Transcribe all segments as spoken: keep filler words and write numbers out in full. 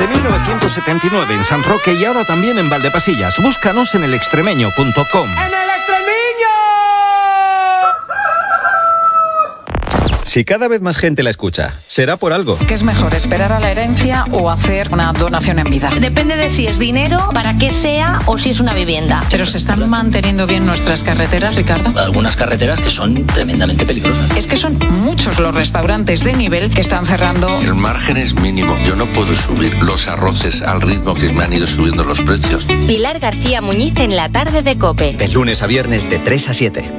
mil novecientos setenta y nueve en San Roque y ahora también en Valdepasillas. Búscanos en el extremeño punto com. ¡En el Extremeño! Si cada vez más gente la escucha, será por algo. ¿Qué es mejor, esperar a la herencia o hacer una donación en vida? Depende de si es dinero, para qué sea o si es una vivienda. ¿Pero se están manteniendo bien nuestras carreteras, Ricardo? Algunas carreteras que son tremendamente peligrosas. Es que son muchos los restaurantes de nivel que están cerrando. El margen es mínimo. Yo no puedo subir los arroces al ritmo que me han ido subiendo los precios. Pilar García Muñiz en la tarde de COPE. De lunes a viernes de tres a siete.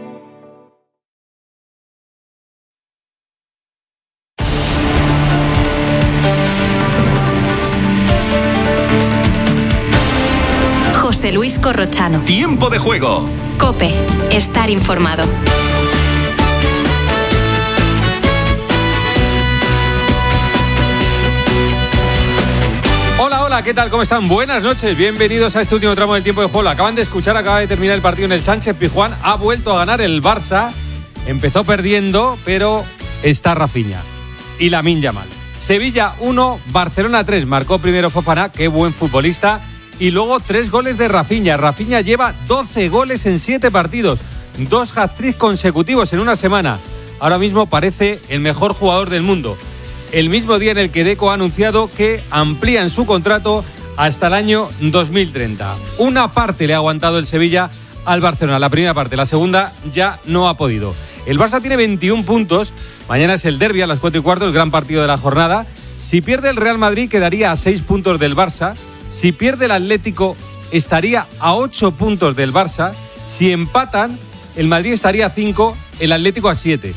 José Luis Corrochano. Tiempo de juego. COPE. Estar informado. Hola, hola, ¿qué tal? ¿Cómo están? Buenas noches, bienvenidos a este último tramo del tiempo de juego. Acaban de escuchar, acaba de terminar el partido en el Sánchez Pizjuán. Ha vuelto a ganar el Barça. Empezó perdiendo, pero está Rafinha y Lamine Yamal. Sevilla uno, Barcelona tres. Marcó primero Fofana, qué buen futbolista. Y luego tres goles de Rafinha. Rafinha lleva doce goles en siete partidos. Dos hat-tricks consecutivos en una semana. Ahora mismo parece el mejor jugador del mundo. El mismo día en el que Deco ha anunciado que amplían su contrato hasta el año dos mil treinta. Una parte le ha aguantado el Sevilla al Barcelona, la primera parte. La segunda ya no ha podido. El Barça tiene veintiún puntos. Mañana es el derbi a las cuatro y cuarto, el gran partido de la jornada. Si pierde el Real Madrid quedaría a seis puntos del Barça. Si pierde el Atlético, estaría a ocho puntos del Barça. Si empatan, el Madrid estaría a cinco, el Atlético a siete.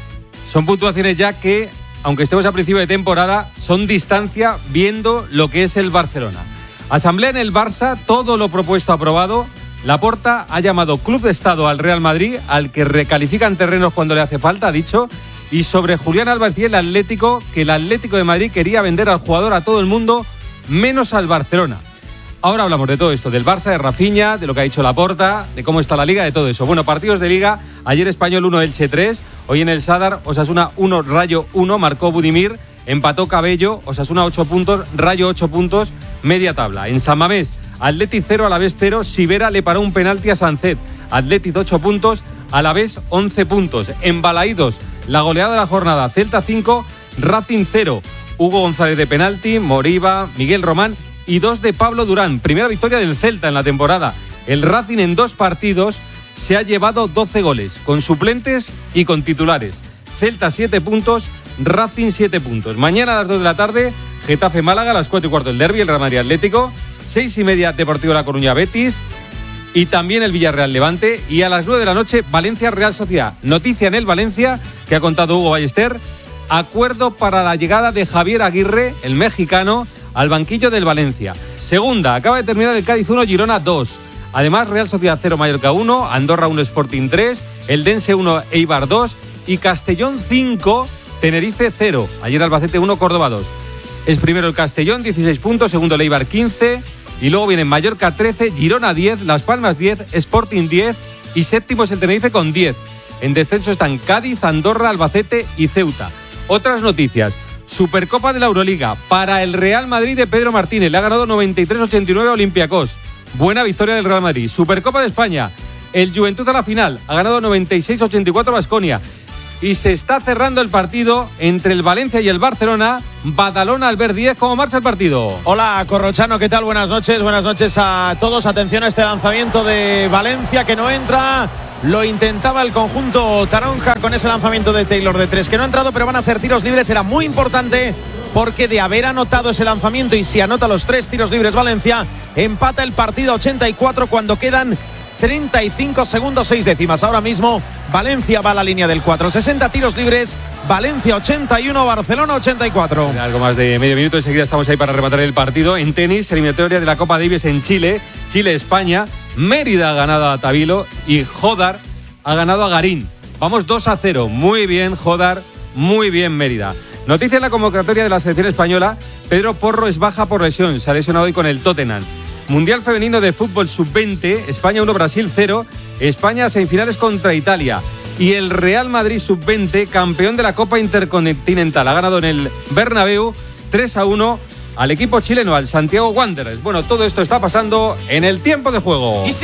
Son puntuaciones ya que, aunque estemos a principio de temporada, son distancia viendo lo que es el Barcelona. Asamblea en el Barça, todo lo propuesto aprobado. Laporta ha llamado Club de Estado al Real Madrid, al que recalifican terrenos cuando le hace falta, ha dicho. Y sobre Julián Álvarez y el Atlético, que el Atlético de Madrid quería vender al jugador a todo el mundo, menos al Barcelona. Ahora hablamos de todo esto, del Barça, de Rafinha, de lo que ha dicho Laporta, de cómo está la Liga, de todo eso. Bueno, partidos de Liga, ayer Español uno, Elche tres, hoy en el Sadar, Osasuna uno, Rayo uno, marcó Budimir, empató Cabello, Osasuna ocho puntos, Rayo ocho puntos, media tabla. En San Mamés, Athletic cero, Alavés cero, Sivera le paró un penalti a Sancet, Athletic ocho puntos, Alavés once puntos. En Balaídos, la goleada de la jornada, Celta cinco, Racing cero. Hugo González de penalti, Moriba, Miguel Román y dos de Pablo Durán. Primera victoria del Celta en la temporada. El Racing en dos partidos se ha llevado doce goles, con suplentes y con titulares. Celta siete puntos, Racing siete puntos. Mañana a las dos de la tarde, Getafe Málaga, a las cuatro y cuarto el derbi, el Real Madrid Atlético. seis y media Deportivo La Coruña Betis. Y también el Villarreal Levante. Y a las nueve de la noche, Valencia Real Sociedad. Noticia en el Valencia, que ha contado Hugo Ballester. Acuerdo para la llegada de Javier Aguirre, el mexicano, al banquillo del Valencia. Segunda, acaba de terminar el Cádiz uno, Girona dos. Además, Real Sociedad cero, Mallorca uno, Andorra uno, Sporting tres, Eldense uno, Eibar dos y Castellón cinco, Tenerife cero. Ayer Albacete uno, Córdoba dos. Es primero el Castellón, dieciséis puntos, segundo el Eibar quince y luego vienen Mallorca trece, Girona diez, Las Palmas diez, Sporting diez y séptimo es el Tenerife con diez. En descenso están Cádiz, Andorra, Albacete y Ceuta. Otras noticias. Supercopa de la Euroliga para el Real Madrid de Pedro Martínez. Le ha ganado noventa y tres a ochenta y nueve a Olympiacos. Buena victoria del Real Madrid. Supercopa de España. El Juventud a la final. Ha ganado noventa y seis a ochenta y cuatro a Baskonia. Y se está cerrando el partido entre el Valencia y el Barcelona. Badalona, Albert Díez. ¿Cómo marcha el partido? Hola, Corrochano. ¿Qué tal? Buenas noches. Buenas noches a todos. Atención a este lanzamiento de Valencia que no entra. Lo intentaba el conjunto taronja con ese lanzamiento de Taylor de tres, que no ha entrado, pero van a ser tiros libres. Era muy importante porque de haber anotado ese lanzamiento y si anota los tres tiros libres Valencia, empata el partido ochenta y cuatro cuando quedan treinta y cinco segundos, seis décimas. Ahora mismo Valencia va a la línea del cuatro. sesenta tiros libres, Valencia ochenta y uno, Barcelona ochenta y cuatro. Algo más de medio minuto, enseguida estamos ahí para rematar el partido. En tenis, eliminatoria de la Copa Davis en Chile, Chile-España. Mérida ha ganado a Tabilo y Jodar ha ganado a Garín. Vamos dos a cero. Muy bien Jodar, muy bien Mérida. Noticia en la convocatoria de la selección española. Pedro Porro es baja por lesión. Se ha lesionado hoy con el Tottenham. Mundial femenino de fútbol sub veinte. España uno, Brasil cero. España semifinales contra Italia. Y el Real Madrid sub veinte, campeón de la Copa Intercontinental. Ha ganado en el Bernabéu tres a uno al equipo chileno, al Santiago Wanderers. Bueno, todo esto está pasando en el tiempo de juego.